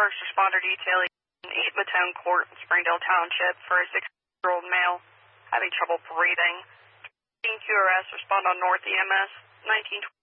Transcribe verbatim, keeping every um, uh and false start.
first responder detail in East Matone Court in Springdale Township for a sixty-year-old male having trouble breathing. Q R S respond on North E M S nineteen twenty.